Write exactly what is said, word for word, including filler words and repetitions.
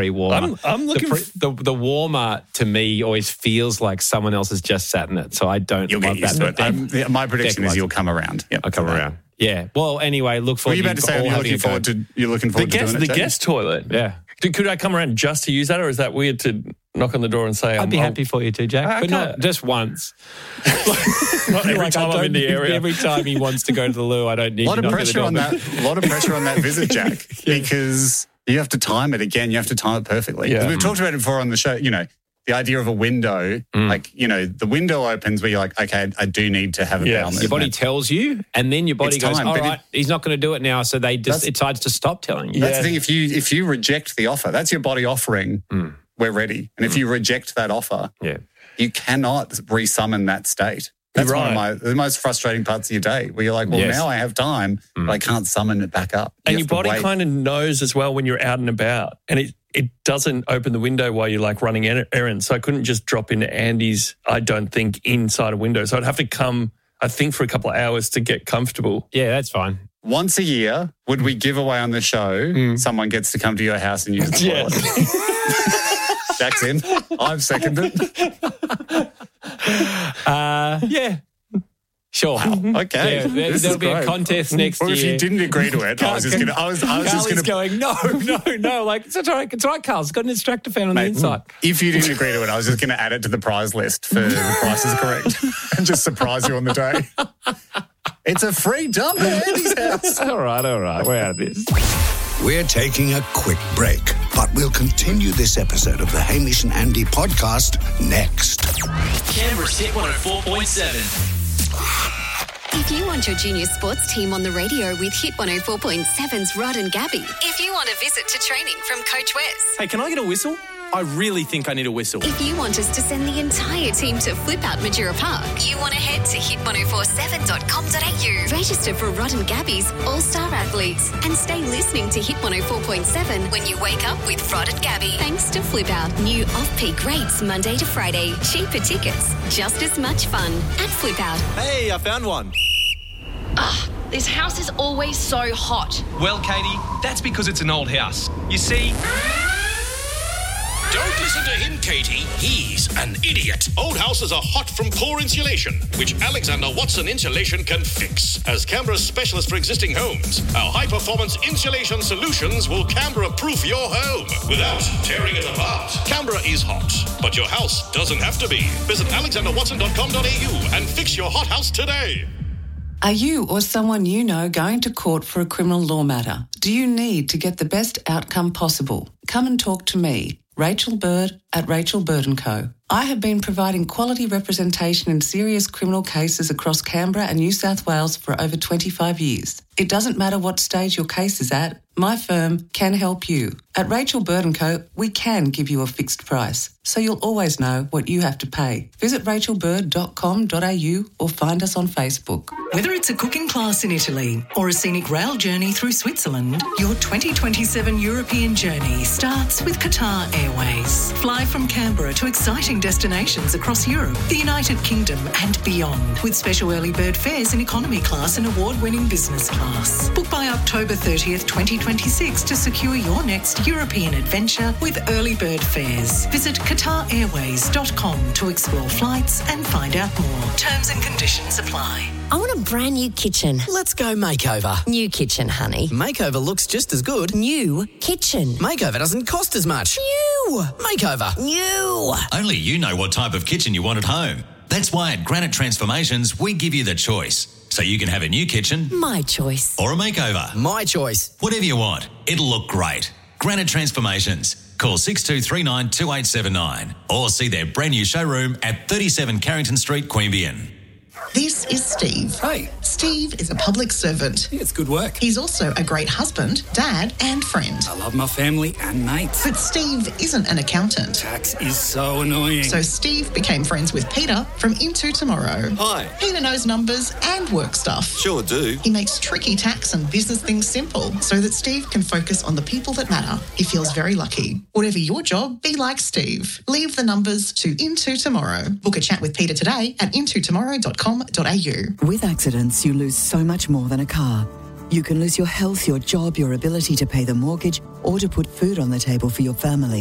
warmer. I'm, I'm looking the, for... the the warmer to me always feels like someone else has just sat in it, so I don't You'll love get used that. to it. Um, yeah, my prediction is you'll come around. Yep, I'll come so around. Yeah. Well, anyway, look forward. Were you about to say all you're having looking a go. forward to you're looking forward the to guest, doing it? the James? guest toilet. Yeah. Could, could I come around just to use that, or is that weird to knock on the door and say? I'd I'm, be I'll- happy for you too, Jack, I but can't- not just once. Not every Like, I time I'm don't in the need- area. Every time he wants to go to the loo, I don't need A lot to of knock at the pressure on door. that. A lot of pressure on that visit, Jack, because you have to time it again. You have to time it perfectly. Yeah. We've talked about it before on the show. You know, the idea of a window, Mm. like you know, the window opens where you're like, okay, I do need to have a Yes. bowel Your body movement. tells you, and then your body It's goes, time, all but right, he's not going to do it now, so they just That's- decides to stop telling you. That's Yeah. the thing. If you if you reject the offer, that's your body offering. Mm. We're ready. And if you reject that offer, Yeah. you cannot resummon that state. That's You're one of right. my the most frustrating parts of your day, where you're like, well, Yes. now I have time, but I can't summon it back up. And You your have to body wait. kind of knows as well when you're out and about, and it it doesn't open the window while you're like running er- errands. So I couldn't just drop into Andy's, I don't think, inside a window. So I'd have to come, I think, for a couple of hours to get comfortable. Yeah, that's fine. Once a year, would we give away on the show someone gets to come to your house and use the Yeah. toilet? Jack's in. I've seconded. Uh, yeah. Sure. Okay. Yeah, there, This there'll is be a great. contest next Or year. if you didn't agree to it, I was just gonna. I was. I was just Carly's gonna. going, no, no, no. Like, it's all right. It's all right, Carl. It's got an instructor fan on Mate, the inside. If you didn't agree to it, I was just going to add it to the prize list for the price is correct and just surprise you on the day. It's a free dump at Andy's house. All right, all right. We're out of this. We're taking a quick break, but we'll continue this episode of the Hamish and Andy podcast next. Canberra's Hit one oh four point seven. If you want your junior sports team on the radio with Hit one oh four point seven's Rod and Gabby. If you want a visit to training from Coach Wes. Hey, can I get a whistle? I really think I need a whistle. If you want us to send the entire team to Flip Out Majura Park, you want to head to hit ten forty-seven dot com dot a u. Register for Rod and Gabby's All-Star Athletes and stay listening to Hit one oh four point seven when you wake up with Rod and Gabby. Thanks to Flip Out. New off-peak rates Monday to Friday. Cheaper tickets. Just as much fun at Flip Out. Hey, I found one. Ugh, this house is always so hot. Well, Katie, that's because it's an old house. You see... Don't listen to him, Katie. He's an idiot. Old houses are hot from poor insulation, which Alexander Watson Insulation can fix. As Canberra's specialist for existing homes, our high-performance insulation solutions will Canberra-proof your home without tearing it apart. Canberra is hot, but your house doesn't have to be. Visit alexander watson dot com dot a u and fix your hot house today. Are you or someone you know going to court for a criminal law matter? Do you need to get the best outcome possible? Come and talk to me, Rachel Bird at Rachel Bird and Co. I have been providing quality representation in serious criminal cases across Canberra and New South Wales for over twenty-five years. It doesn't matter what stage your case is at, my firm can help you. At Rachel Bird and Co, we can give you a fixed price, so you'll always know what you have to pay. Visit rachel bird dot com dot a u or find us on Facebook. Whether it's a cooking class in Italy or a scenic rail journey through Switzerland, your twenty twenty-seven European journey starts with Qatar Airways. Fly from Canberra to exciting destinations across Europe, the United Kingdom and beyond, with special early bird fares in economy class and award-winning business class. Book by October thirtieth, twenty twenty-six to secure your next European adventure with early bird fares. Visit qatar airways dot com to explore flights and find out more. Terms and conditions apply. I want a brand new kitchen. Let's go makeover. New kitchen, honey. Makeover looks just as good. New kitchen. Makeover doesn't cost as much. New. Makeover. New. Only you know what type of kitchen you want at home. That's why at Granite Transformations, we give you the choice. So you can have a new kitchen. My choice. Or a makeover. My choice. Whatever you want. It'll look great. Granite Transformations. Call six two three nine two eight seven nine or see their brand new showroom at thirty-seven Carrington Street, Queanbeyan. This is Steve. Hey. Steve is a public servant. Yeah, it's good work. He's also a great husband, dad, and friend. I love my family and mates. But Steve isn't an accountant. Tax is so annoying. So Steve became friends with Peter from Into Tomorrow. Hi. Peter knows numbers and work stuff. Sure do. He makes tricky tax and business things simple so that Steve can focus on the people that matter. He feels very lucky. Whatever your job, be like Steve. Leave the numbers to Into Tomorrow. Book a chat with Peter today at into tomorrow dot com dot a u. With accidents, you lose so much more than a car. You can lose your health, your job, your ability to pay the mortgage, or to put food on the table for your family.